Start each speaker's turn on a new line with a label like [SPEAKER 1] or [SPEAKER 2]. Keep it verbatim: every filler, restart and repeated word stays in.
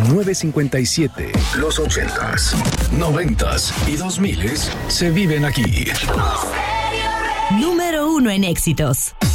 [SPEAKER 1] novecientos cincuenta y siete. Los ochentas, noventas y dos miles se viven aquí.
[SPEAKER 2] Número uno en éxitos.